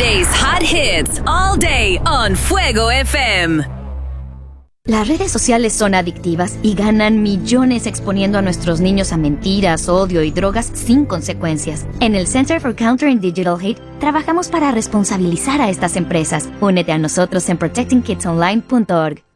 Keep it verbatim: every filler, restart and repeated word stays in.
Today's hot hits all day on Fuego F M. Las redes sociales son adictivas y ganan millones exponiendo a nuestros niños a mentiras, odio y drogas sin consecuencias. En el Center for Countering Digital Hate trabajamos para responsabilizar a estas empresas. Únete a nosotros en protecting kids online punto org.